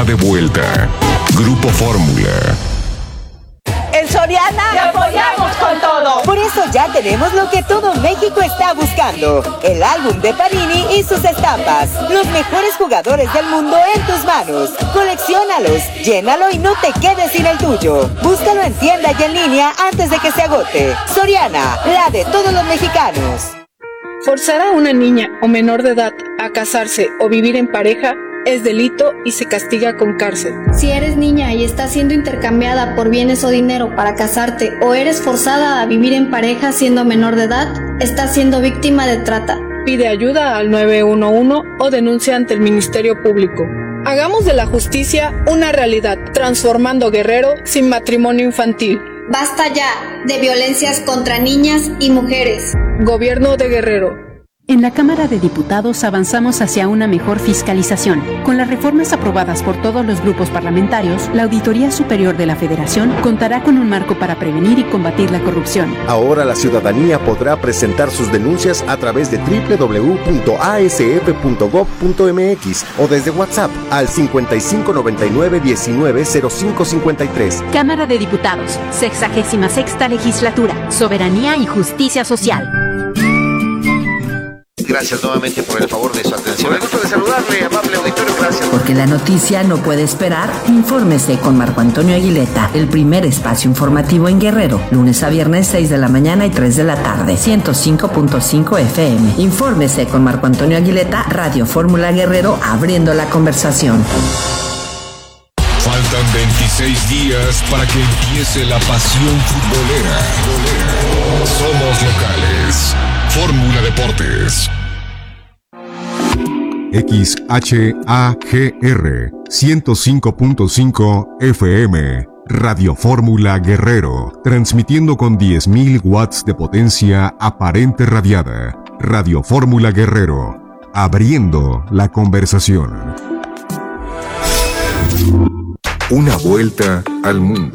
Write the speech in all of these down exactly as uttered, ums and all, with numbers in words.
está de vuelta. Grupo Fórmula. En Soriana ¡te apoyamos con todo! Por eso ya tenemos lo que todo México está buscando: el álbum de Panini y sus estampas. Los mejores jugadores del mundo en tus manos. Colecciónalos, llénalo y no te quedes sin el tuyo. Búscalo en tienda y en línea antes de que se agote. Soriana, la de todos los mexicanos. Forzar a una niña o menor de edad a casarse o vivir en pareja es delito y se castiga con cárcel. Si eres niña y estás siendo intercambiada por bienes o dinero para casarte, o eres forzada a vivir en pareja siendo menor de edad, estás siendo víctima de trata. Pide ayuda al nueve uno uno o denuncia ante el Ministerio Público. Hagamos de la justicia una realidad, transformando Guerrero sin matrimonio infantil. Basta ya de violencias contra niñas y mujeres. Gobierno de Guerrero. En la Cámara de Diputados avanzamos hacia una mejor fiscalización. Con las reformas aprobadas por todos los grupos parlamentarios, la Auditoría Superior de la Federación contará con un marco para prevenir y combatir la corrupción. Ahora la ciudadanía podrá presentar sus denuncias a través de doble u doble u doble u punto a s f punto gob punto m x o desde WhatsApp al cincuenta y cinco noventa y nueve diecinueve cero cinco cincuenta y tres. Cámara de Diputados, sexagésima sexta legislatura, soberanía y justicia social. Gracias nuevamente por el favor de su atención. Me gusto de saludarle, amable auditorio, gracias. Porque la noticia no puede esperar, infórmese con Marco Antonio Aguileta, el primer espacio informativo en Guerrero, lunes a viernes seis de la mañana y tres de la tarde, ciento cinco punto cinco F M. Infórmese con Marco Antonio Aguileta, Radio Fórmula Guerrero, abriendo la conversación. Faltan veintiséis días para que empiece la pasión futbolera. Somos locales. Fórmula Deportes. X H A G R ciento cinco punto cinco F M. Radio Fórmula Guerrero, transmitiendo con diez mil watts de potencia aparente radiada. Radio Fórmula Guerrero, abriendo la conversación. Una vuelta al mundo.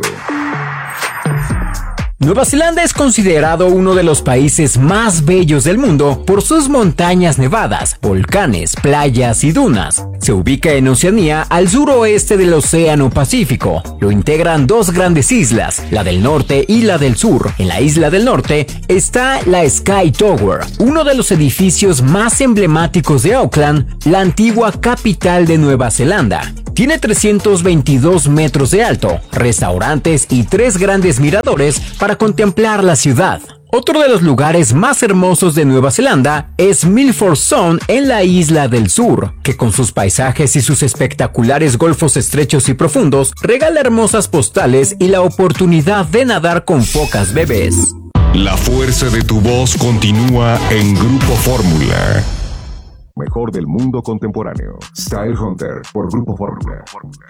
Nueva Zelanda es considerado uno de los países más bellos del mundo por sus montañas nevadas, volcanes, playas y dunas. Se ubica en Oceanía, al suroeste del Océano Pacífico. Lo integran dos grandes islas, la del norte y la del sur. En la isla del norte está la Sky Tower, uno de los edificios más emblemáticos de Auckland, la antigua capital de Nueva Zelanda. Tiene trescientos veintidós metros de alto, restaurantes y tres grandes miradores para contemplar la ciudad. Otro de los lugares más hermosos de Nueva Zelanda es Milford Sound en la isla del sur, que con sus paisajes y sus espectaculares golfos estrechos y profundos regala hermosas postales y la oportunidad de nadar con focas bebés. La fuerza de tu voz continúa en Grupo Fórmula. Mejor del mundo contemporáneo. Style Hunter por Grupo Fórmula.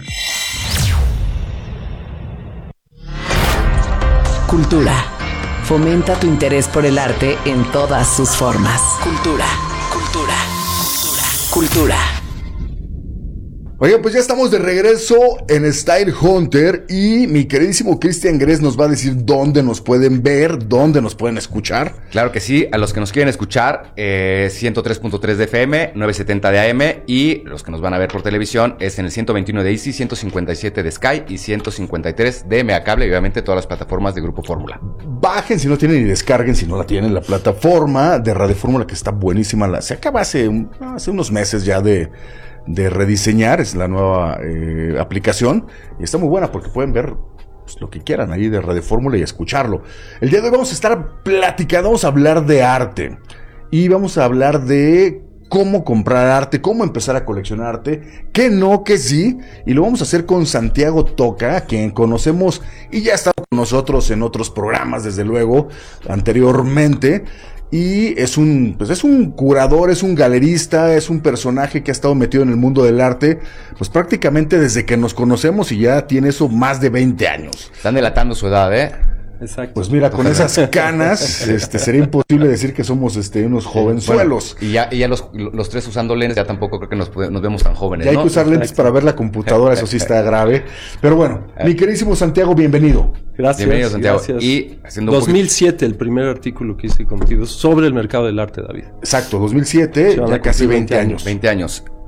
Cultura. Fomenta tu interés por el arte en todas sus formas. Cultura, cultura, cultura, cultura. Oigan, pues ya estamos de regreso en Style Hunter y mi queridísimo Cristian Gress nos va a decir dónde nos pueden ver, dónde nos pueden escuchar. Claro que sí, a los que nos quieren escuchar, eh, ciento tres punto tres de F M, novecientos setenta de A M, y los que nos van a ver por televisión es en el ciento veintiuno de Easy, ciento cincuenta y siete de Sky y ciento cincuenta y tres de Mega Cable y obviamente todas las plataformas de Grupo Fórmula. Bajen si no tienen y descarguen si no la tienen la plataforma de Radio Fórmula, que está buenísima. La, se acaba hace, un, hace unos meses ya de... de rediseñar, es la nueva eh, aplicación y está muy buena porque pueden ver pues, lo que quieran ahí de Radio Fórmula y escucharlo. El día de hoy vamos a estar platicando, vamos a hablar de arte y vamos a hablar de cómo comprar arte, cómo empezar a coleccionar arte, qué no, qué sí, y lo vamos a hacer con Santiago Toca, a quien conocemos y ya ha estado con nosotros en otros programas desde luego anteriormente. Y es un, pues es un curador, es un galerista, es un personaje que ha estado metido en el mundo del arte, pues prácticamente desde que nos conocemos y ya tiene eso más de veinte años. Están delatando su edad, ¿eh? Exacto. Pues mira, con esas canas, este, sería imposible decir que somos, este, unos jovenzuelos. Bueno, y ya, y ya los, los tres usando lentes, ya tampoco creo que nos, nos vemos tan jóvenes, ya hay ¿no? que usar lentes para ver la computadora, eso sí está grave. Pero bueno, mi queridísimo Santiago, bienvenido. Gracias. Bienvenido, Santiago. Gracias. Y haciendo dos mil siete, el primer artículo que hice contigo sobre el mercado del arte, David. Exacto, dos mil siete, ya casi veinte años. veinte años.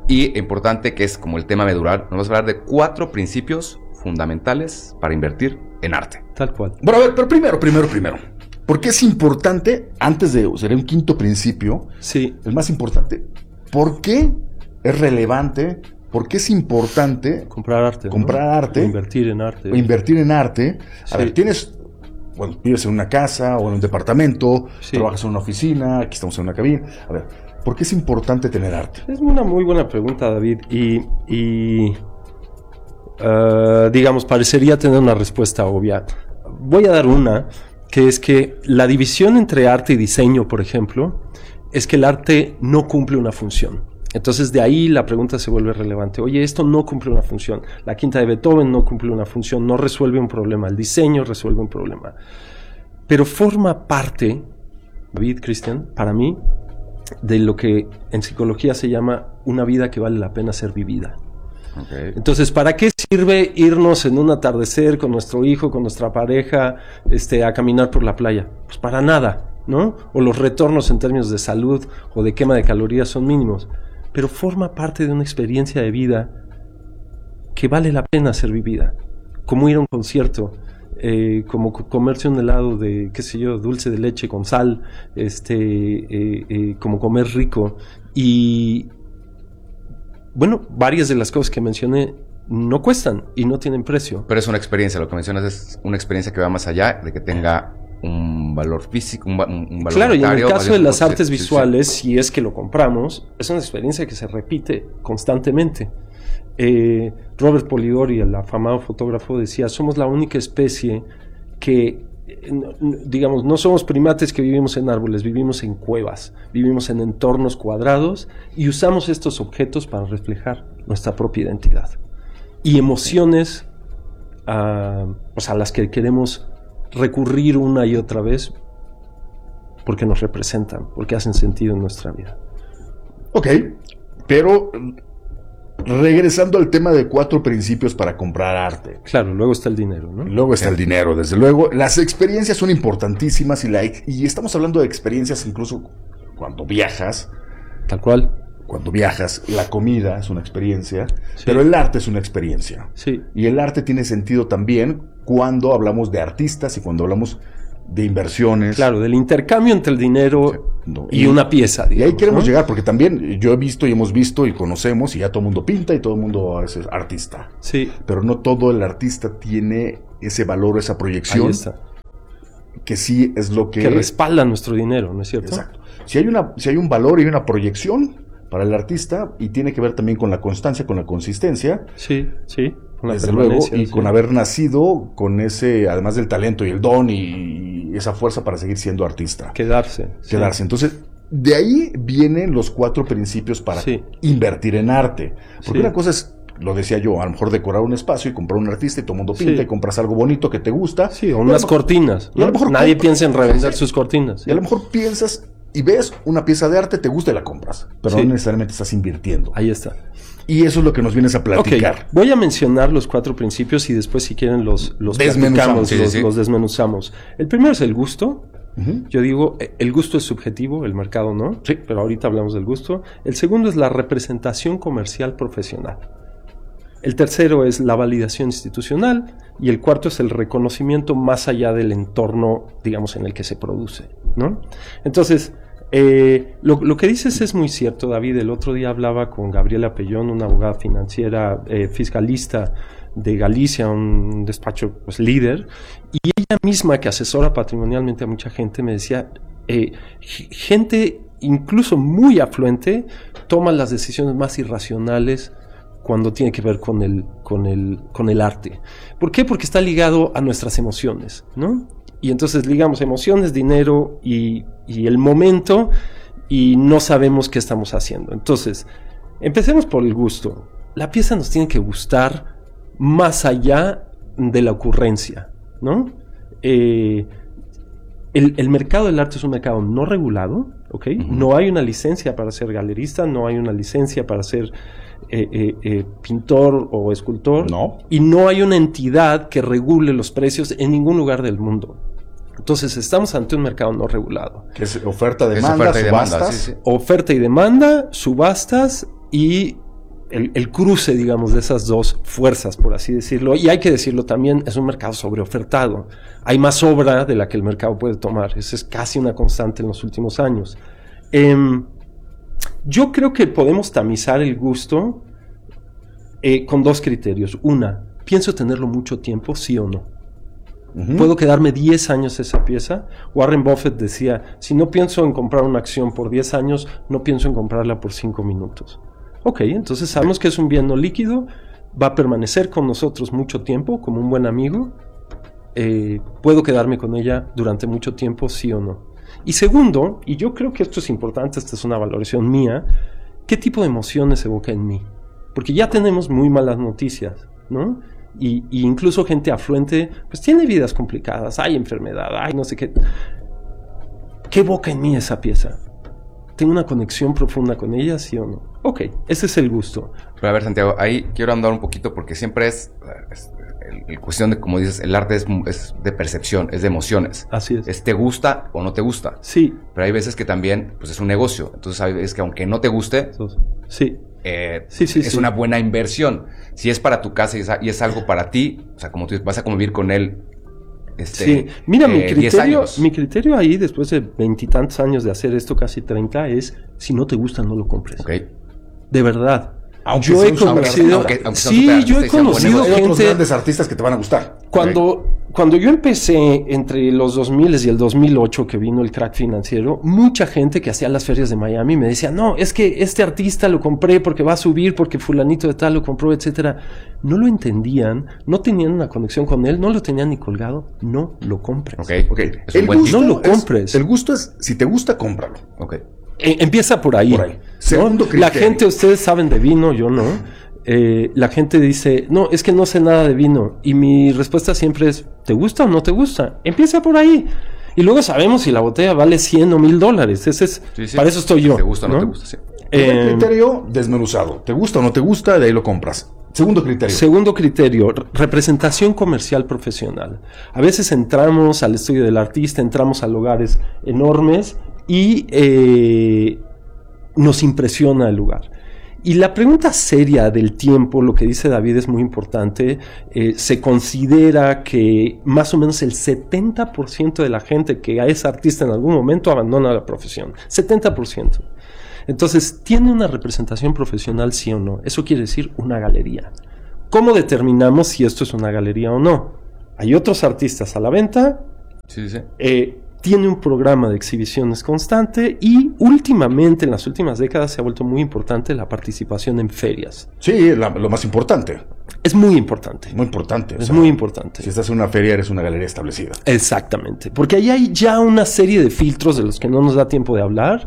Y importante, que es como el tema medular, nos vas a hablar de cuatro principios fundamentales para invertir en arte. Tal cual. Bueno, a ver, pero primero, primero, primero. ¿Por qué es importante, antes de, sería un quinto principio, sí, el más importante, ¿por qué es relevante, por qué es importante comprar arte? Comprar ¿no? arte. O invertir en arte. O invertir en arte. A sí. ver, tienes, bueno, vives en una casa o en un departamento, sí. trabajas en una oficina, aquí estamos en una cabina. A ver, ¿por qué es importante tener arte? Es una muy buena pregunta, David, y... y... Uh, digamos, parecería tener una respuesta obvia. Voy a dar una, que es que la división entre arte y diseño, por ejemplo, es que el arte no cumple una función. Entonces de ahí la pregunta se vuelve relevante. Oye, esto no cumple una función. La quinta de Beethoven no cumple una función, no resuelve un problema. El diseño resuelve un problema. Pero forma parte, David, Cristian, para mí, de lo que en psicología se llama una vida que vale la pena ser vivida. Okay. Entonces, ¿para qué sirve irnos en un atardecer con nuestro hijo, con nuestra pareja, este, a caminar por la playa? Pues para nada, ¿no? O los retornos en términos de salud o de quema de calorías son mínimos, pero forma parte de una experiencia de vida que vale la pena ser vivida, como ir a un concierto, eh, como comerse un helado de, qué sé yo, dulce de leche con sal, este, eh, eh, como comer rico. Y bueno, varias de las cosas que mencioné no cuestan y no tienen precio. Pero es una experiencia, lo que mencionas es una experiencia que va más allá de que tenga un valor físico, un, un valor claro, monetario. Y en el caso de las artes sí, visuales, sí, sí. si es que lo compramos, es una experiencia que se repite constantemente. Eh, Robert Polidori, el afamado fotógrafo, decía, somos la única especie que, digamos, no somos primates que vivimos en árboles, vivimos en cuevas, vivimos en entornos cuadrados y usamos estos objetos para reflejar nuestra propia identidad y emociones uh, pues a las que queremos recurrir una y otra vez porque nos representan, porque hacen sentido en nuestra vida. Ok, pero regresando al tema de cuatro principios para comprar arte. Claro, luego está el dinero, ¿no? Luego está el dinero, desde luego. Las experiencias son importantísimas y, la, y estamos hablando de experiencias incluso cuando viajas. Tal cual. Cuando viajas, la comida es una experiencia, sí. pero el arte es una experiencia. Sí. Y el arte tiene sentido también cuando hablamos de artistas y cuando hablamos de inversiones. Claro, del intercambio entre el dinero no, y, y una pieza, digamos, y ahí queremos ¿no? llegar, porque también yo he visto y hemos visto y conocemos, y ya todo el mundo pinta y todo el mundo es artista. Sí. Pero no todo el artista tiene ese valor, esa proyección. Ahí está. Que sí es lo que... Que respalda nuestro dinero, ¿no es cierto? Exacto. Si hay, una, si hay un valor y una proyección para el artista, y tiene que ver también con la constancia, con la consistencia. Sí, sí. Con desde luego, y sí. con haber nacido con ese, además del talento y el don y esa fuerza para seguir siendo artista. Quedarse. Quedarse. Sí. Entonces, de ahí vienen los cuatro principios para sí. invertir en arte. Porque sí. una cosa es, lo decía yo, a lo mejor decorar un espacio y comprar un artista y todo el mundo pinta sí. y compras algo bonito que te gusta. Sí, o unas cortinas. ¿no? Nadie compras, piensa en revender sí. sus cortinas. Sí. Y a lo mejor piensas y ves una pieza de arte, te gusta y la compras, pero sí. no necesariamente estás invirtiendo. Ahí está. Y eso es lo que nos vienes a platicar. Okay. Voy a mencionar los cuatro principios y después, si quieren, los, los desmenuzamos. Sí, los, sí. los desmenuzamos. El primero es el gusto. Uh-huh. Yo digo, el gusto es subjetivo, el mercado no. Sí. Pero ahorita hablamos del gusto. El segundo es la representación comercial profesional. El tercero es la validación institucional. Y el cuarto es el reconocimiento más allá del entorno, digamos, en el que se produce, ¿no? Entonces, eh, lo, lo que dices es muy cierto, David. El otro día hablaba con Gabriela Pellón, una abogada financiera, eh, fiscalista de Galicia, un despacho pues, líder, y ella misma, que asesora patrimonialmente a mucha gente, me decía, eh, gente incluso muy afluente toma las decisiones más irracionales cuando tiene que ver con el, con el, con el arte. ¿Por qué? Porque está ligado a nuestras emociones, ¿no? Y entonces ligamos emociones, dinero y, y el momento, y no sabemos qué estamos haciendo. Entonces, empecemos por el gusto. La pieza nos tiene que gustar más allá de la ocurrencia, ¿no? Eh, el, el mercado del arte es un mercado no regulado, ¿ok? Uh-huh. No hay una licencia para ser galerista, no hay una licencia para ser Eh, eh, eh, pintor o escultor, no. y no hay una entidad que regule los precios en ningún lugar del mundo. Entonces estamos ante un mercado no regulado. Que es oferta, demanda, es oferta y subastas. demanda, sí, sí. Oferta y demanda, subastas y el, el cruce, digamos, de esas dos fuerzas, por así decirlo. Y hay que decirlo también, es un mercado sobreofertado. Hay más obra de la que el mercado puede tomar. Eso es casi una constante en los últimos años. Eh, yo creo que podemos tamizar el gusto eh, con dos criterios. Una, ¿pienso tenerlo mucho tiempo, sí o no? Uh-huh. ¿Puedo quedarme diez años esa pieza? Warren Buffett decía, si no pienso en comprar una acción por diez años, no pienso en comprarla por cinco minutos. Ok, entonces sabemos que es un bien no líquido, va a permanecer con nosotros mucho tiempo, como un buen amigo. Eh, ¿Puedo quedarme con ella durante mucho tiempo, sí o no? Y segundo, y yo creo que esto es importante, esta es una valoración mía, ¿qué tipo de emociones evoca en mí? Porque ya tenemos muy malas noticias, ¿no? Y, y incluso gente afluente, pues tiene vidas complicadas, hay enfermedad, hay no sé qué. ¿Qué evoca en mí esa pieza? ¿Tengo una conexión profunda con ella, sí o no? Ok, ese es el gusto. Pero a ver, Santiago, ahí quiero andar un poquito porque siempre es, es el, el cuestión de, como dices, el arte es, es de percepción, es de emociones. Así es. Es te gusta o no te gusta. Sí. Pero hay veces que también, pues es un negocio. Entonces hay veces que aunque no te guste, sí. Eh, sí, sí, es sí. una buena inversión. Si es para tu casa y es, y es algo para ti, o sea, como tú dices, vas a convivir con él. Este, sí, mira, eh, mi criterio, mi criterio ahí, después de veintitantos años de hacer esto, casi treinta, es, si no te gusta, no lo compres. Okay. De verdad. Aunque yo he conocido, aunque, aunque sí, yo he conocido hay gente, otros grandes artistas que te van a gustar. Cuando, okay. cuando yo empecé entre los dos mil y el dos mil ocho, que vino el crack financiero, mucha gente que hacía las ferias de Miami me decía, no, es que este artista lo compré porque va a subir, porque fulanito de tal lo compró, etcétera. No lo entendían, no tenían una conexión con él, no lo tenían ni colgado, no lo compres. Okay. Okay. Es un el buen gusto no lo compres. Es, el gusto es, si te gusta, cómpralo. Okay. Eh, empieza por ahí. Por ahí. Segundo ¿no? criterio. La gente, ustedes saben de vino, yo no. Eh, la gente dice, no, es que no sé nada de vino. Y mi respuesta siempre es, ¿te gusta o no te gusta? Empieza por ahí. Y luego sabemos si la botella vale cien o mil dólares. Ese es, sí, sí. Para eso estoy yo. ¿Te gusta o no, no te gusta? Sí. Primer Eh, criterio desmenuzado. ¿Te gusta o no te gusta? De ahí lo compras. Segundo criterio. Segundo criterio, representación comercial profesional. A veces entramos al estudio del artista, entramos a lugares enormes y eh, nos impresiona el lugar. Y la pregunta seria del tiempo, lo que dice David es muy importante. Eh, se considera que más o menos el setenta por ciento de la gente que es artista en algún momento abandona la profesión. setenta por ciento. Entonces, ¿tiene una representación profesional, sí o no? Eso quiere decir una galería. ¿Cómo determinamos si esto es una galería o no? Hay otros artistas a la venta. Sí, sí. Eh, tiene un programa de exhibiciones constante y últimamente, en las últimas décadas, se ha vuelto muy importante la participación en ferias. Sí, la, lo más importante. Es muy importante. Muy importante. Es o sea, muy importante. Si estás en una feria, eres una galería establecida. Exactamente. Porque ahí hay ya una serie de filtros de los que no nos da tiempo de hablar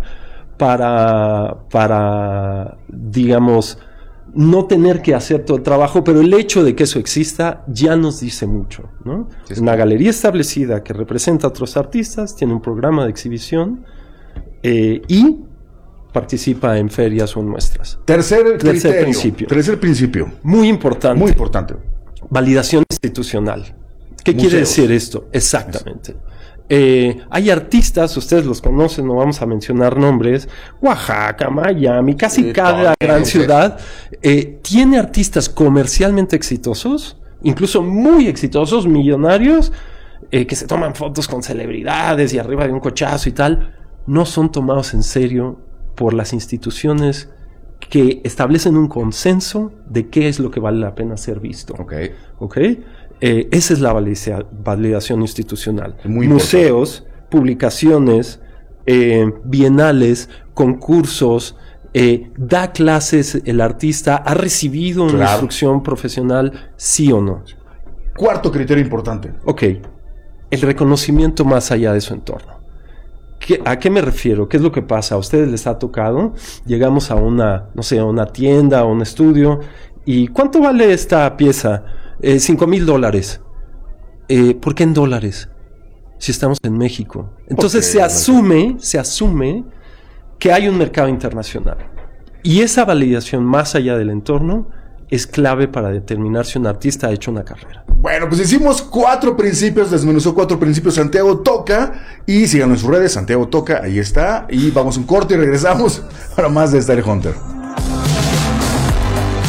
para, para digamos, no tener que hacer todo el trabajo, pero el hecho de que eso exista ya nos dice mucho, ¿no? Sí, es una claro. Galería establecida que representa a otros artistas, tiene un programa de exhibición eh, y participa en ferias o en muestras. Tercer, Tercer criterio, principio. Tercer principio. Muy importante. Muy importante. Validación institucional. ¿Qué Museos. quiere decir esto? Exactamente. Eh, hay artistas, ustedes los conocen, no vamos a mencionar nombres, Oaxaca, Miami, casi sí, cada gran ciudad eh, tiene artistas comercialmente exitosos, incluso muy exitosos, millonarios, eh, que se toman fotos con celebridades y arriba de un cochazo y tal, no son tomados en serio por las instituciones que establecen un consenso de qué es lo que vale la pena ser visto. Okay. ¿Okay? Eh, esa es la validación, validación institucional. Muy Museos, importante. Publicaciones, eh, bienales, concursos, eh, da clases el artista, ha recibido una claro. instrucción profesional, sí o no. Cuarto criterio importante. Ok, el reconocimiento más allá de su entorno. ¿Qué, ¿A qué me refiero? ¿Qué es lo que pasa? A ustedes les ha tocado, llegamos a una, no sé, a una tienda, a un estudio, y ¿cuánto vale esta pieza? Eh, cinco mil dólares. Eh, ¿Por qué en dólares? Si estamos en México. Entonces okay, se asume, se asume que hay un mercado internacional. Y esa validación más allá del entorno es clave para determinar si un artista ha hecho una carrera. Bueno, pues hicimos cuatro principios, desmenuzó cuatro principios Santiago Toca. Y síganos en sus redes, Santiago Toca, ahí está. Y vamos a un corte y regresamos para más de Style Hunter.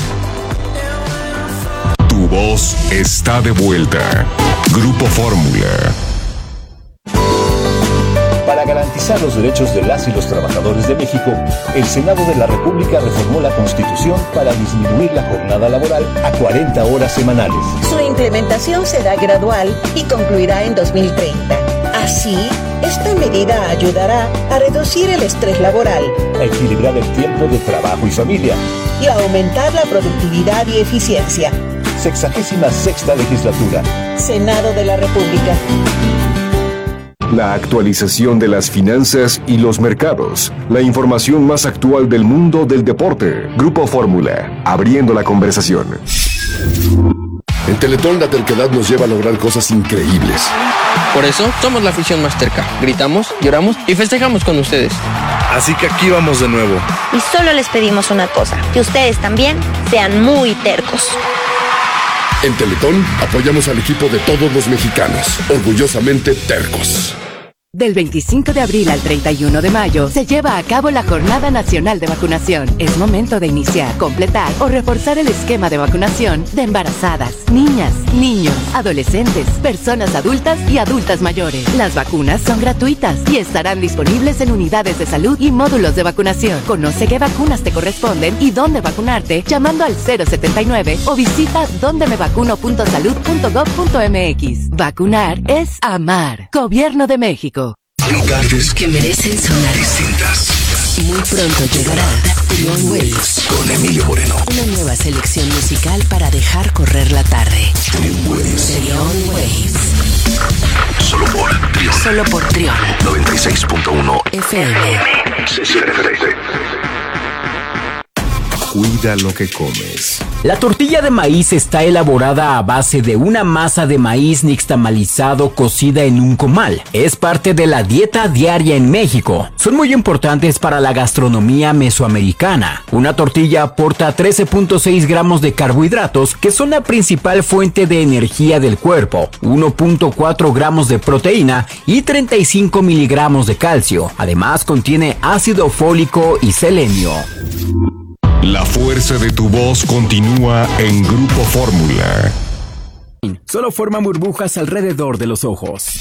voz está de vuelta. Grupo Fórmula. Para garantizar los derechos de las y los trabajadores de México, el Senado de la República reformó la Constitución para disminuir la jornada laboral a cuarenta horas semanales. Su implementación será gradual y concluirá en dos mil treinta. Así, esta medida ayudará a reducir el estrés laboral, a equilibrar el tiempo de trabajo y familia y a aumentar la productividad y eficiencia. Sexagésima sexta legislatura. Senado de la República. La actualización de las finanzas y los mercados. La información más actual del mundo del deporte. Grupo Fórmula, abriendo la conversación. En Teletón la terquedad nos lleva a lograr cosas increíbles. Por eso somos la afición más terca. Gritamos, lloramos y festejamos con ustedes. Así que aquí vamos de nuevo. Y solo les pedimos una cosa, que ustedes también sean muy tercos. En Teletón apoyamos al equipo de todos los mexicanos, orgullosamente tercos. Del veinticinco de abril al treinta y uno de mayo se lleva a cabo la Jornada Nacional de Vacunación. Es momento de iniciar, completar o reforzar el esquema de vacunación de embarazadas, niñas, niños, adolescentes, personas adultas y adultas mayores. Las vacunas son gratuitas y estarán disponibles en unidades de salud y módulos de vacunación. Conoce qué vacunas te corresponden y dónde vacunarte llamando al cero setenta y nueve o visita donde me vacuno punto salud punto gov punto mx. Vacunar es amar. Gobierno de México. Lugares que merecen sonar distintas. Muy pronto llegará Trion Waves con Emilio Moreno. Una nueva selección musical para dejar correr la tarde. Trion Waves. Trion Waves. Solo por Trion. Solo por Trion. noventa y seis punto uno F M. Cuida lo que comes. La tortilla de maíz está elaborada a base de una masa de maíz nixtamalizado cocida en un comal. Es parte de la dieta diaria en México. Son muy importantes para la gastronomía mesoamericana. Una tortilla aporta trece punto seis gramos de carbohidratos, que son la principal fuente de energía del cuerpo, uno punto cuatro gramos de proteína y treinta y cinco miligramos de calcio. Además, contiene ácido fólico y selenio. La fuerza de tu voz continúa en Grupo Fórmula. Solo forma burbujas alrededor de los ojos.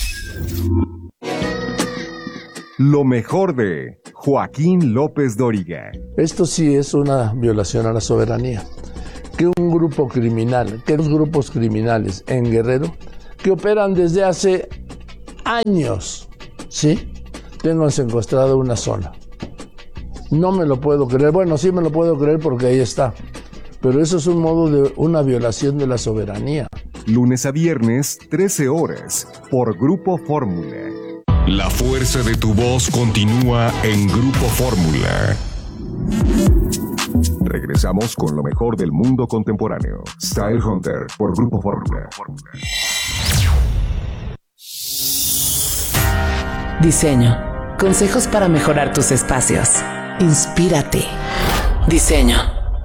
Lo mejor de Joaquín López Dóriga. Esto sí es una violación a la soberanía. Que un grupo criminal, que los grupos criminales en Guerrero, que operan desde hace años, ¿sí? Tengan secuestrado una zona. No me lo puedo creer. Bueno, sí me lo puedo creer porque ahí está. Pero eso es un modo de una violación de la soberanía. Lunes a viernes, trece horas, por Grupo Fórmula. La fuerza de tu voz continúa en Grupo Fórmula. Regresamos con lo mejor del mundo contemporáneo. Style Hunter, por Grupo Fórmula. Diseño. Consejos para mejorar tus espacios. Inspírate. Diseño.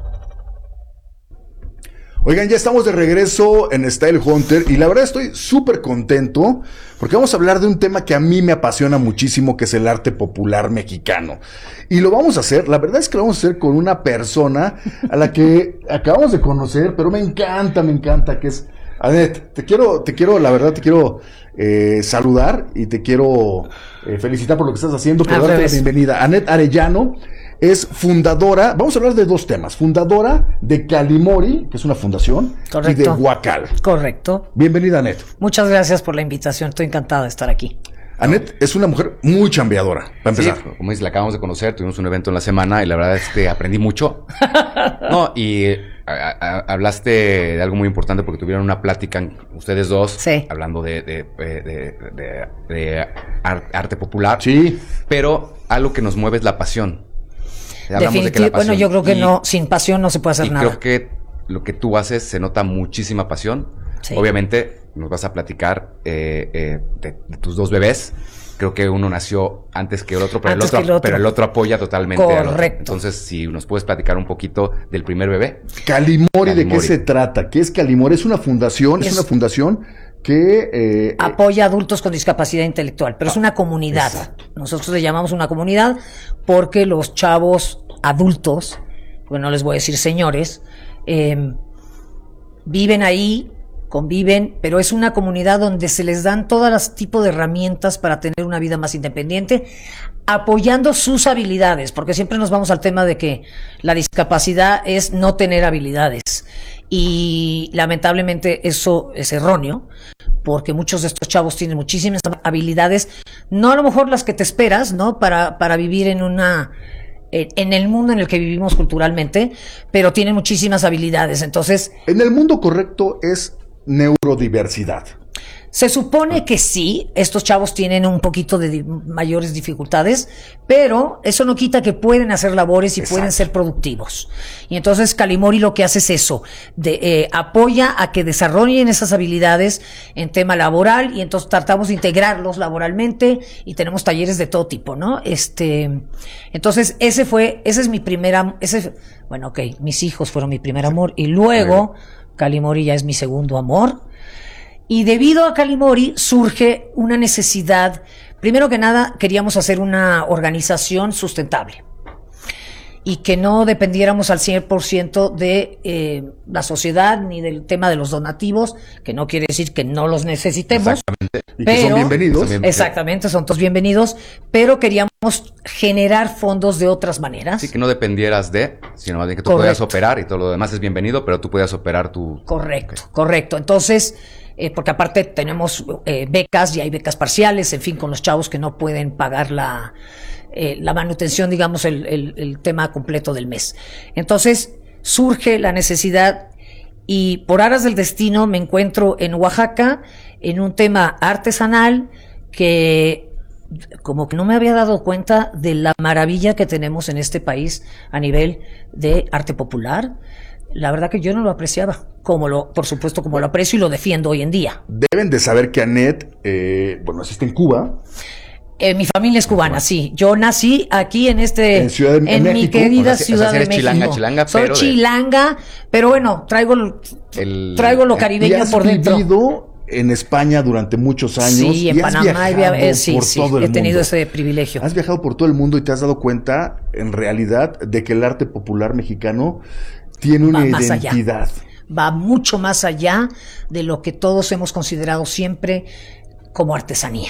Oigan, ya estamos de regreso en Style Hunter y la verdad estoy súper contento porque vamos a hablar de un tema que a mí me apasiona muchísimo, que es el arte popular mexicano. Y lo vamos a hacer, la verdad es que lo vamos a hacer con una persona a la que acabamos de conocer, pero me encanta, me encanta, que es Anet. Te quiero, te quiero, la verdad te quiero eh, saludar y te quiero eh, felicitar por lo que estás haciendo, por darte la bienvenida. Anet Arellano es fundadora, vamos a hablar de dos temas, fundadora de Calimori, que es una fundación, correcto, y de Huacal. Correcto. Bienvenida, Anet. Muchas gracias por la invitación, estoy encantada de estar aquí. Anet es una mujer muy chambeadora, para empezar. Sí, como dices, la acabamos de conocer, tuvimos un evento en la semana y la verdad es que aprendí mucho. No, y a, a, hablaste de algo muy importante porque tuvieron una plática ustedes dos, sí, hablando de, de, de, de, de, de arte popular. Sí. Pero algo que nos mueve es la pasión. Definitivamente, bueno, yo creo que y, no, sin pasión no se puede hacer y nada. Creo que lo que tú haces se nota muchísima pasión. Sí. Obviamente nos vas a platicar eh, eh, de, de tus dos bebés. Creo que uno nació antes que el otro, pero, el otro, el otro. pero el otro apoya totalmente al otro. Entonces, si nos puedes platicar un poquito del primer bebé. Calimori, Calimori. ¿De qué se trata? ¿Qué es Calimori? Es una fundación, es, es una fundación que eh, apoya a adultos con discapacidad intelectual, pero ah, es una comunidad. Exacto. Nosotros le llamamos una comunidad porque los chavos adultos, porque no les voy a decir señores, eh, viven ahí, conviven, pero es una comunidad donde se les dan todos los tipos de herramientas para tener una vida más independiente, apoyando sus habilidades, porque siempre nos vamos al tema de que la discapacidad es no tener habilidades, y lamentablemente eso es erróneo, porque muchos de estos chavos tienen muchísimas habilidades, no a lo mejor las que te esperas, ¿no? Para, para vivir en una, en el mundo en el que vivimos culturalmente, pero tienen muchísimas habilidades, entonces... En el mundo correcto es neurodiversidad. Se supone que sí, estos chavos tienen un poquito de di- mayores dificultades, pero eso no quita que pueden hacer labores y Exacto. pueden ser productivos. Y entonces Calimori lo que hace es eso, de, eh, apoya a que desarrollen esas habilidades en tema laboral, y entonces tratamos de integrarlos laboralmente, y tenemos talleres de todo tipo, ¿no? Este, entonces ese fue, ese es mi primera, ese, bueno, ok, mis hijos fueron mi primer amor, y luego Calimori ya es mi segundo amor. Y debido a Calimori surge una necesidad. Primero que nada, queríamos hacer una organización sustentable y que no dependiéramos al cien por ciento de eh, la sociedad ni del tema de los donativos, que no quiere decir que no los necesitemos. Exactamente. Y pero, que son bienvenidos. Exactamente, son todos bienvenidos, pero queríamos generar fondos de otras maneras. Sí, que no dependieras de, sino más bien que tú Correcto. podías operar y todo lo demás es bienvenido, pero tú podías operar tu... Correcto, okay. correcto. Entonces... Eh, porque aparte tenemos eh, becas y hay becas parciales, en fin, con los chavos que no pueden pagar la, eh, la manutención, digamos, el, el, el tema completo del mes. Entonces surge la necesidad, y por aras del destino me encuentro en Oaxaca en un tema artesanal que como que no me había dado cuenta de la maravilla que tenemos en este país a nivel de arte popular. La verdad que yo no lo apreciaba, como lo, por supuesto, como lo aprecio y lo defiendo hoy en día. Deben de saber que Annette, eh, bueno, naciste en Cuba. Eh, mi familia es cubana, sí. Yo nací aquí en este, en, ciudad de, en, en mi querida o sea, Ciudad o sea, de México. Chilanga, chilanga, Soy pero chilanga, de... pero bueno, traigo, el, traigo lo caribeño por dentro. ¿Y has vivido en España durante muchos años? Sí, en y has Panamá viajado eh, sí, por sí, todo el he tenido mundo. ese privilegio. Has viajado por todo el mundo y te has dado cuenta, en realidad, de que el arte popular mexicano tiene una Va identidad. Allá. Va mucho más allá de lo que todos hemos considerado siempre como artesanía.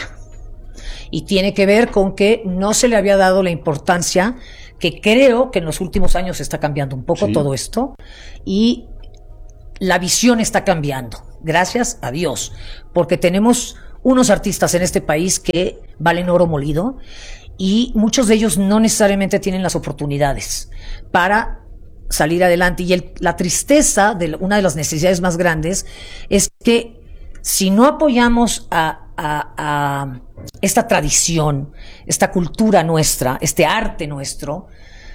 Y tiene que ver con que no se le había dado la importancia, que creo que en los últimos años está cambiando un poco sí. todo esto, y la visión está cambiando, gracias a Dios, porque tenemos unos artistas en este país que valen oro molido, y muchos de ellos no necesariamente tienen las oportunidades para salir adelante. Y el, la tristeza de una de las necesidades más grandes es que si no apoyamos a, a, a esta tradición, esta cultura nuestra, este arte nuestro,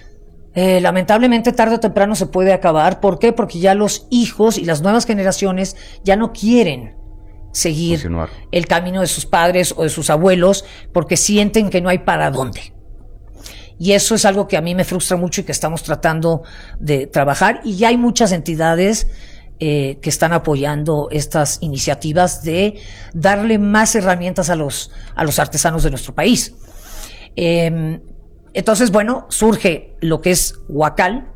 eh, lamentablemente tarde o temprano se puede acabar. ¿Por qué? Porque ya los hijos y las nuevas generaciones ya no quieren seguir Continuar. el camino de sus padres o de sus abuelos, porque sienten que no hay para dónde. Y eso es algo que a mí me frustra mucho y que estamos tratando de trabajar. Y ya hay muchas entidades eh, que están apoyando estas iniciativas de darle más herramientas a los, a los artesanos de nuestro país. Eh, entonces, bueno, surge lo que es Huacal,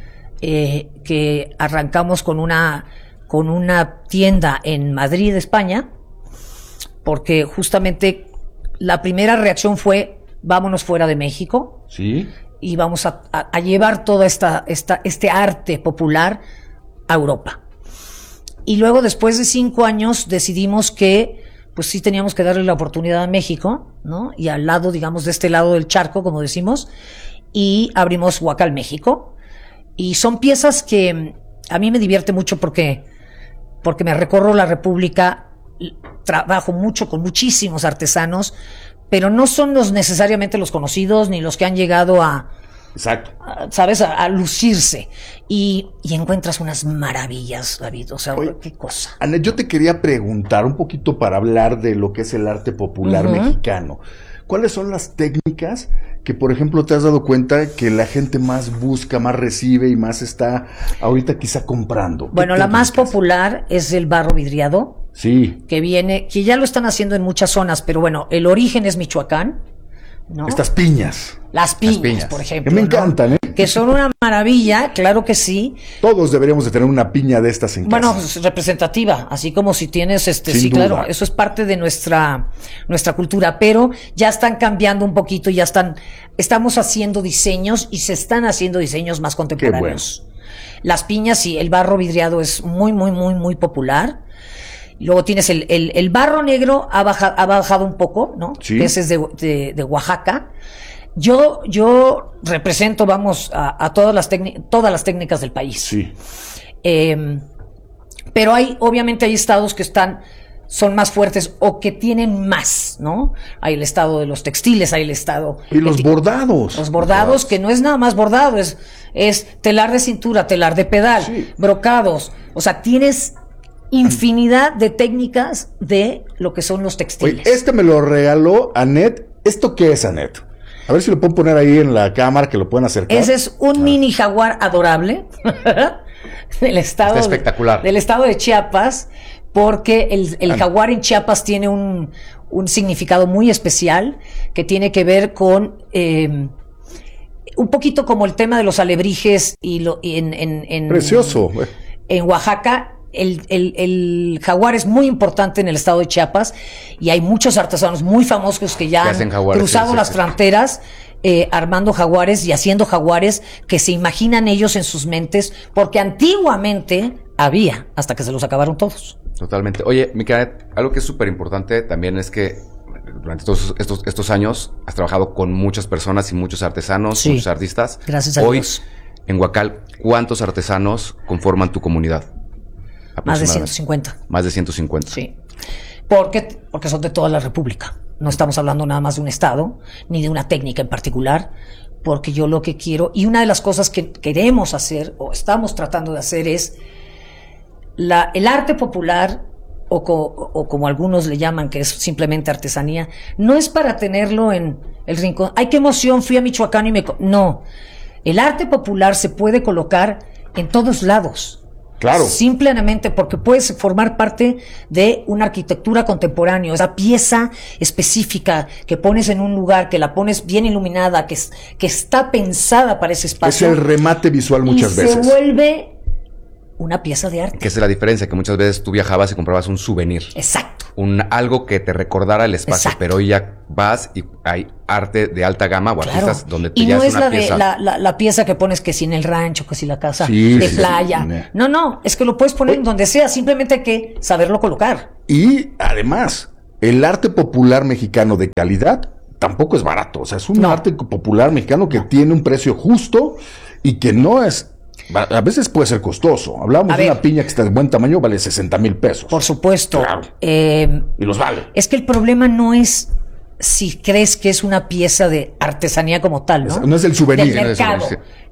eh, que arrancamos con una, con una tienda en Madrid, España, porque justamente la primera reacción fue: vámonos fuera de México. Sí. Y vamos a, a, a llevar toda esta, esta, este arte popular a Europa. Y luego, después de cinco años, decidimos que, pues sí teníamos que darle la oportunidad a México, ¿no? Y al lado, digamos, de este lado del charco, como decimos, y abrimos Huacal México. Y son piezas que a mí me divierte mucho porque, porque me recorro la República, trabajo mucho con muchísimos artesanos, pero no son los necesariamente los conocidos ni los que han llegado a, Exacto. a ¿sabes? A, a lucirse. Y, y encuentras unas maravillas, David. O sea, Oye, qué cosa. Ana, yo te quería preguntar un poquito para hablar de lo que es el arte popular uh-huh. mexicano. ¿Cuáles son las técnicas que, por ejemplo, te has dado cuenta que la gente más busca, más recibe y más está ahorita quizá comprando? Bueno, la más popular es el barro vidriado. Sí. Que viene, que ya lo están haciendo en muchas zonas, pero bueno, el origen es Michoacán. ¿no? Estas piñas. Las piñas, Las piñas. por ejemplo. Que me ¿no? encantan, ¿eh? Que son una maravilla, claro que sí. Todos deberíamos de tener una piña de estas en Bueno, casa. pues, representativa, así como si tienes este, Sin sí, duda. claro, eso es parte de nuestra, nuestra cultura, pero ya están cambiando un poquito, ya están, estamos haciendo diseños y se están haciendo diseños más contemporáneos. Las piñas y el barro vidriado es muy, muy, muy, muy popular. Luego tienes el, el, el barro negro, ha, baja, ha bajado un poco, ¿no? Sí. Ese es de, de, de Oaxaca. Yo, yo represento, vamos, a, a todas las todas las técnicas del país. Sí. Eh, pero hay, obviamente hay estados que están, son más fuertes o que tienen más, ¿no? Hay el estado de los textiles, hay el estado... Y los bordados. Los bordados, que no es nada más bordado, es, es telar de cintura, telar de pedal, sí. brocados. O sea, tienes infinidad de técnicas de lo que son los textiles. Oye, este me lo regaló Anet. ¿Esto qué es, Anet? A ver si lo pueden poner ahí en la cámara, que lo pueden acercar. Ese es un ah. mini jaguar adorable del estado Está espectacular. De, del estado de Chiapas, porque el, el jaguar en Chiapas tiene un, un significado muy especial que tiene que ver con eh, un poquito como el tema de los alebrijes y lo y en, en, en precioso. En Oaxaca. El, el, el jaguar es muy importante en el estado de Chiapas y hay muchos artesanos muy famosos que ya han jaguares, cruzado sí, sí, las sí. fronteras eh, armando jaguares y haciendo jaguares que se imaginan ellos en sus mentes, porque antiguamente había, hasta que se los acabaron todos. Totalmente. Oye, Micaela, algo que es súper importante también es que durante todos estos, estos años has trabajado con muchas personas y muchos artesanos, sí. muchos artistas. Gracias a Hoy, Dios. En Huacal, ¿cuántos artesanos conforman tu comunidad? Más de ciento cincuenta. Más de ciento cincuenta. Sí. Porque, porque son de toda la República. No estamos hablando nada más de un estado, ni de una técnica en particular, porque yo lo que quiero, y una de las cosas que queremos hacer, o estamos tratando de hacer, es la, el arte popular, o, co, o como algunos le llaman, que es simplemente artesanía, no es para tenerlo en el rincón. ¡Ay, qué emoción! Fui a Michoacán y me... No. El arte popular se puede colocar en todos lados. Claro. Simplemente porque puedes formar parte de una arquitectura contemporánea, esa pieza específica que pones en un lugar, que la pones bien iluminada, que, es, que está pensada para ese espacio. Es el remate visual muchas y veces. Se vuelve una pieza de arte. Que esa es la diferencia, que muchas veces tú viajabas y comprabas un souvenir. Exacto. Un, algo que te recordara el espacio, Exacto. pero hoy ya vas y hay arte de alta gama o claro. artistas donde te y ya no es es una la, pieza. De, la, la, la pieza que pones que si en el rancho, que si la casa sí, de sí, playa. Sí, sí. No, no, es que lo puedes poner en donde sea, simplemente hay que saberlo colocar. Y además, el arte popular mexicano de calidad tampoco es barato. O sea, es un no. arte popular mexicano que no. tiene un precio justo y que no es... A veces puede ser costoso. Hablamos de una piña que está de buen tamaño, vale sesenta mil pesos. Por supuesto. Claro. Eh, y los vale. Es que el problema no es si crees que es una pieza de artesanía como tal, ¿no? No es el souvenir. Del mercado.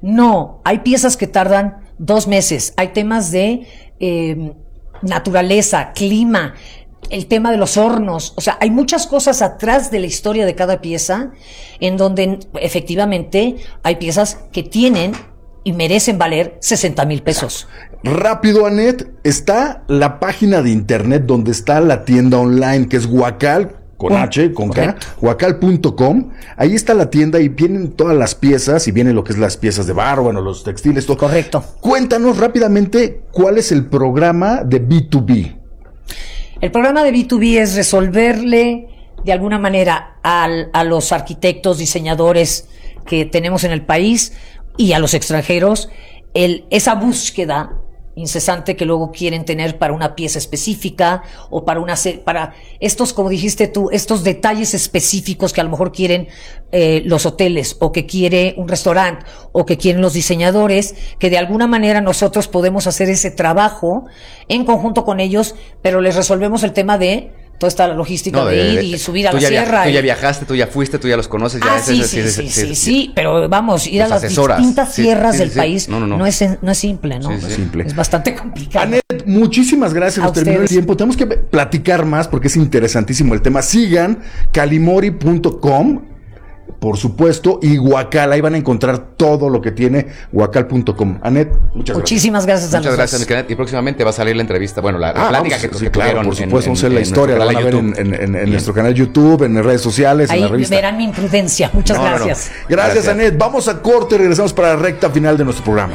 No, hay piezas que tardan dos meses. Hay temas de eh, naturaleza, clima, el tema de los hornos. O sea, hay muchas cosas atrás de la historia de cada pieza en donde efectivamente hay piezas que tienen y merecen valer sesenta mil pesos. Rápido, Anet, está la página de internet donde está la tienda online, que es Huacal, con uh, H, con correcto. K, huacal punto com. Ahí está la tienda y vienen todas las piezas, y vienen lo que es las piezas de barro, bueno, los textiles, todo. Correcto. Cuéntanos rápidamente cuál es el programa de B dos B. El programa de B dos B es resolverle de alguna manera al, a los arquitectos, diseñadores que tenemos en el país y a los extranjeros, el, esa búsqueda incesante que luego quieren tener para una pieza específica o para una para estos, como dijiste tú, estos detalles específicos que a lo mejor quieren eh, los hoteles o que quiere un restaurante o que quieren los diseñadores, que de alguna manera nosotros podemos hacer ese trabajo en conjunto con ellos, pero les resolvemos el tema de toda esta logística no, de, de ir y subir a la sierra. Tú y... ya viajaste, tú ya fuiste, tú ya los conoces. Ya ah, ese, sí, ese, sí, ese, sí, ese, sí, ese, sí, pero vamos, ir a las asesoras. distintas sí, sierras sí, del sí, país sí. No, no, no. No, es, no es simple, ¿no? Sí, sí. Simple. Es bastante complicado. Anet, muchísimas gracias, nos terminó el tiempo. Tenemos que platicar más porque es interesantísimo el tema. Sigan calimori punto com por supuesto, y Guacal. Ahí van a encontrar todo lo que tiene guacal punto com. Anet, muchas Muchísimas gracias. gracias a Muchas gracias, Anet. Y próximamente va a salir la entrevista, bueno, la, la ah, plática vamos, que, sí, que claro, tuvieron. por supuesto, en, vamos a hacer en, la en historia, la van a ver en, en, en, en nuestro canal YouTube, en redes sociales, ahí en la revista. verán mi imprudencia. Muchas no, gracias. No, no. Gracias, gracias, Anet. Vamos a corte, regresamos para la recta final de nuestro programa.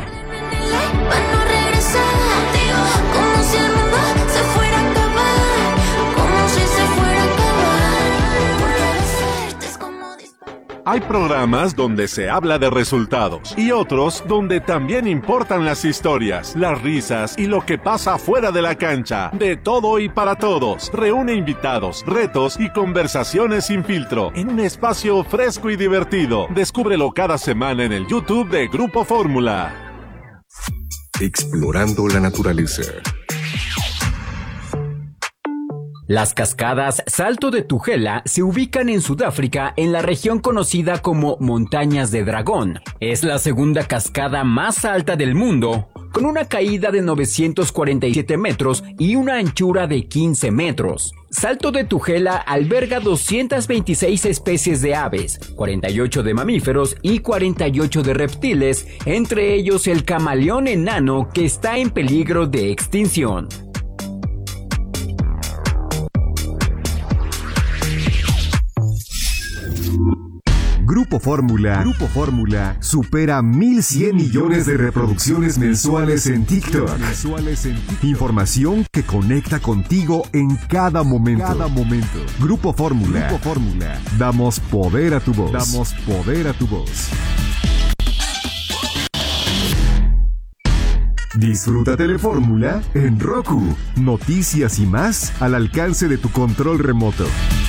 Hay programas donde se habla de resultados y otros donde también importan las historias, las risas y lo que pasa fuera de la cancha. De todo y para todos. Reúne invitados, retos y conversaciones sin filtro en un espacio fresco y divertido. Descúbrelo cada semana en el YouTube de Grupo Fórmula. Explorando la naturaleza. Las cascadas Salto de Tugela se ubican en Sudáfrica en la región conocida como Montañas de Dragón. Es la segunda cascada más alta del mundo, con una caída de novecientos cuarenta y siete metros y una anchura de quince metros. Salto de Tugela alberga doscientas veintiséis especies de aves, cuarenta y ocho de mamíferos y cuarenta y ocho de reptiles, entre ellos el camaleón enano que está en peligro de extinción. Grupo Fórmula, Grupo Fórmula supera mil cien millones de reproducciones mensuales en TikTok. Mensuales en TikTok. Información que conecta contigo en cada momento. Cada momento. Grupo Fórmula. Grupo Fórmula. Damos poder a tu voz. Damos poder a tu voz. Disfruta Telefórmula en Roku. Noticias y más al alcance de tu control remoto.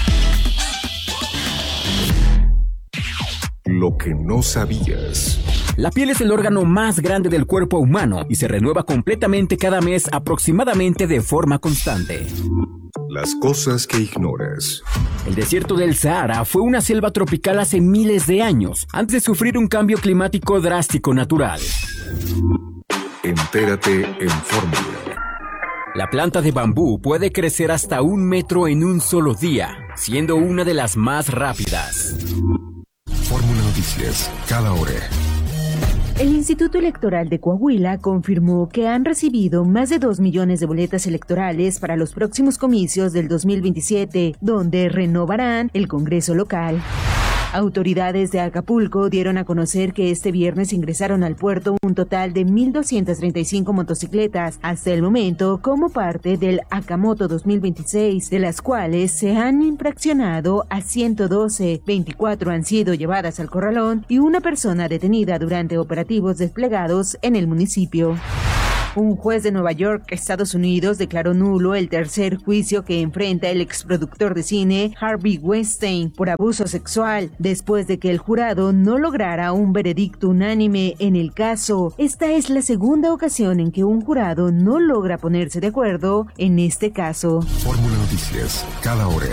Lo que no sabías. La piel es el órgano más grande del cuerpo humano y se renueva completamente cada mes aproximadamente de forma constante. Las cosas que ignoras. El desierto del Sahara fue una selva tropical hace miles de años, antes de sufrir un cambio climático drástico natural. Entérate en Fórmula. La planta de bambú puede crecer hasta un metro en un solo día, siendo una de las más rápidas. Fórmula Noticias, cada hora. El Instituto Electoral de Coahuila confirmó que han recibido más de dos millones de boletas electorales para los próximos comicios del dos mil veintisiete, donde renovarán el Congreso local. Autoridades de Acapulco dieron a conocer que este viernes ingresaron al puerto un total de mil doscientas treinta y cinco motocicletas hasta el momento como parte del Acamoto dos mil veintiséis, de las cuales se han infraccionado a ciento doce, veinticuatro han sido llevadas al corralón y una persona detenida durante operativos desplegados en el municipio. Un juez de Nueva York, Estados Unidos, declaró nulo el tercer juicio que enfrenta el exproductor de cine Harvey Weinstein por abuso sexual, después de que el jurado no lograra un veredicto unánime en el caso. Esta es la segunda ocasión en que un jurado no logra ponerse de acuerdo en este caso. Fórmula Noticias, cada hora.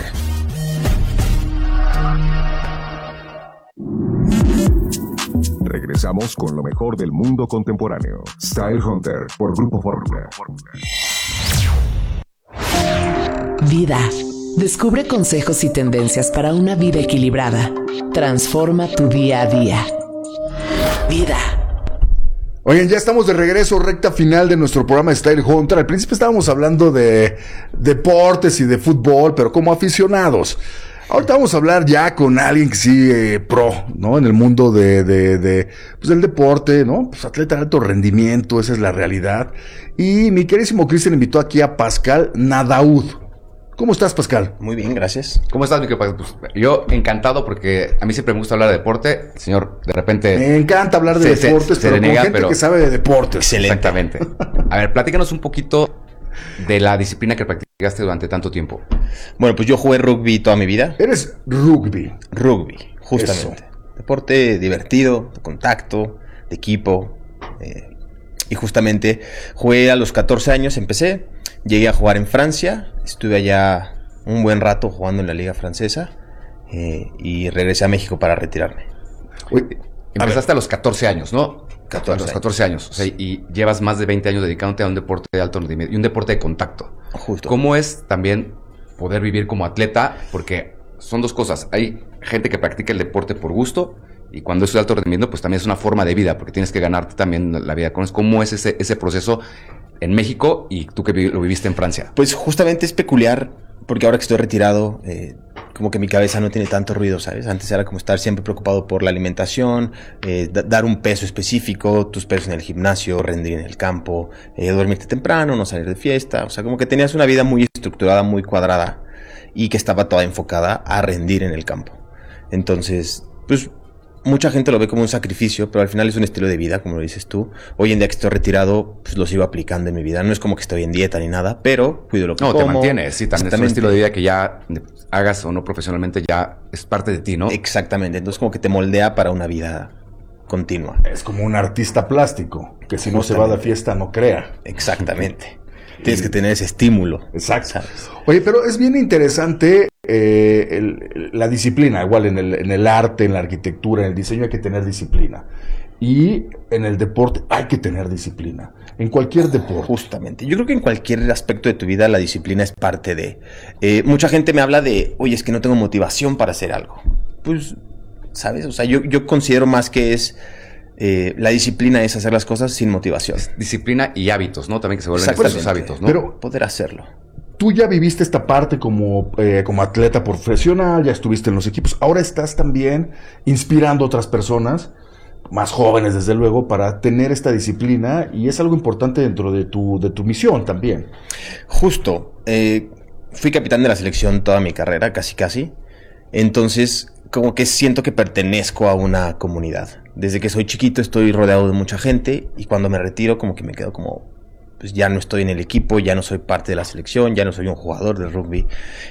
Regresamos con lo mejor del mundo contemporáneo. Style Hunter por Grupo Fórmula. Vida. Descubre consejos y tendencias para una vida equilibrada. Transforma tu día a día. Vida. Oigan, ya estamos de regreso, recta final de nuestro programa Style Hunter. Al principio estábamos hablando de deportes y de fútbol, pero como aficionados. Ahorita vamos a hablar ya con alguien que sí, eh, pro, ¿no? En el mundo de, de, de, pues del deporte, ¿no? Pues atleta de alto rendimiento, esa es la realidad. Y mi queridísimo Cristian invitó aquí a Pascal Nadaud. ¿Cómo estás, Pascal? Muy bien, gracias. ¿Cómo estás, mi querido? Pues, yo encantado porque a mí siempre me gusta hablar de deporte. Señor, de repente... Me encanta hablar de se, deportes, se, pero se con nega, gente pero... que sabe de deportes. Excelente. Exactamente. A ver, platícanos un poquito de la disciplina que practicaste durante tanto tiempo. Bueno, pues yo jugué rugby toda mi vida. Eres rugby. Rugby, justamente. Eso. Deporte divertido, de contacto, de equipo. Eh, y justamente jugué a los catorce años, empecé. Llegué a jugar en Francia. Estuve allá un buen rato jugando en la liga francesa. Eh, y regresé a México para retirarme. Uy, empezaste a, a los catorce años, ¿no? catorce a los catorce años. O sea, y llevas más de veinte años dedicándote a un deporte de alto rendimiento y un deporte de contacto. Justo. ¿Cómo es también poder vivir como atleta? Porque son dos cosas. Hay gente que practica el deporte por gusto y cuando es de alto rendimiento, pues también es una forma de vida porque tienes que ganarte también la vida. ¿Cómo es ese, ese proceso en México y tú que lo viviste en Francia? Pues justamente es peculiar porque ahora que estoy retirado, eh, como que mi cabeza no tiene tanto ruido, ¿sabes? Antes era como estar siempre preocupado por la alimentación, eh, da- dar un peso específico, tus pesos en el gimnasio, rendir en el campo, eh, dormirte temprano, no salir de fiesta. O sea, como que tenías una vida muy estructurada, muy cuadrada y que estaba toda enfocada a rendir en el campo. Entonces, pues mucha gente lo ve como un sacrificio, pero al final es un estilo de vida, como lo dices tú. Hoy en día que estoy retirado, pues lo sigo aplicando en mi vida. No es como que estoy en dieta ni nada, pero cuido lo que No, como. te mantienes, sí, también es un estilo de vida que ya hagas o no profesionalmente, ya es parte de ti, ¿no? Exactamente, entonces como que te moldea para una vida continua. Es como un artista plástico, que si no se va de fiesta no crea. Exactamente. Tienes que tener ese estímulo. Exacto. ¿Sabes? Oye, pero es bien interesante eh, el, la disciplina, igual en el, en el arte, en la arquitectura, en el diseño hay que tener disciplina. Y en el deporte hay que tener disciplina. En cualquier deporte. Justamente. Yo creo que en cualquier aspecto de tu vida la disciplina es parte de... Eh, mucha gente me habla de, oye, es que no tengo motivación para hacer algo. Pues, ¿sabes? O sea, yo, yo considero más que es... Eh, la disciplina es hacer las cosas sin motivación. Es disciplina y hábitos, ¿no? También que se vuelven esos hábitos, ¿no? Pero poder hacerlo. Tú ya viviste esta parte como, eh, como atleta profesional, ya estuviste en los equipos. Ahora estás también inspirando a otras personas, más jóvenes desde luego, para tener esta disciplina y es algo importante dentro de tu, de tu misión también. Justo. Eh, fui capitán de la selección toda mi carrera, casi casi. Entonces, como que siento que pertenezco a una comunidad. Desde que soy chiquito estoy rodeado de mucha gente y cuando me retiro como que me quedo como, pues ya no estoy en el equipo, ya no soy parte de la selección, ya no soy un jugador de rugby.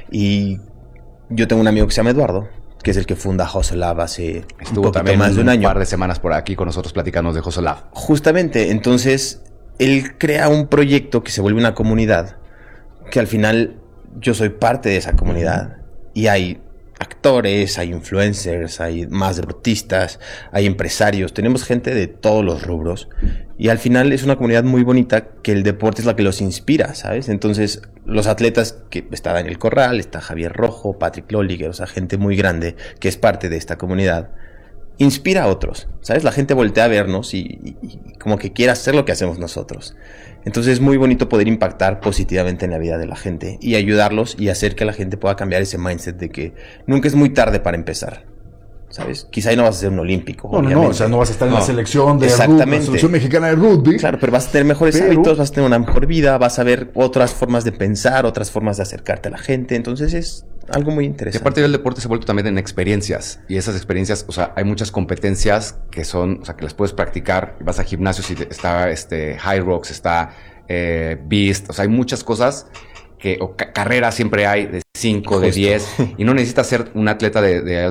Y yo tengo un amigo que se llama Eduardo, que es el que funda Hustle Lab hace Estuvo un también más de un año. Un par de semanas por aquí con nosotros platicando de Hustle Lab. Justamente, entonces él crea un proyecto que se vuelve una comunidad, que al final yo soy parte de esa comunidad y hay actores, hay influencers, hay más deportistas, hay empresarios, tenemos gente de todos los rubros y al final es una comunidad muy bonita que el deporte es la que los inspira, ¿sabes? Entonces los atletas, que está Daniel Corral, está Javier Rojo, Patrick Lolliger, o sea, gente muy grande que es parte de esta comunidad, inspira a otros, ¿sabes? La gente voltea a vernos y, y, y como que quiere hacer lo que hacemos nosotros. Entonces es muy bonito poder impactar positivamente en la vida de la gente y ayudarlos y hacer que la gente pueda cambiar ese mindset de que nunca es muy tarde para empezar, ¿sabes? Quizá no vas a ser un olímpico. No, no, no, o sea, no vas a estar en no. la selección de Exactamente. rugby, la selección mexicana de rugby. Claro, pero vas a tener mejores pero... hábitos, vas a tener una mejor vida, vas a ver otras formas de pensar, otras formas de acercarte a la gente. Entonces es algo muy interesante. Y aparte del deporte se vuelve también en experiencias. Y esas experiencias, o sea, hay muchas competencias que son, o sea, que las puedes practicar. Vas a gimnasios y está este High Rocks, está eh, Beast. O sea, hay muchas cosas que, o ca- carreras siempre hay de cinco, de diez. Y no necesitas ser un atleta de, de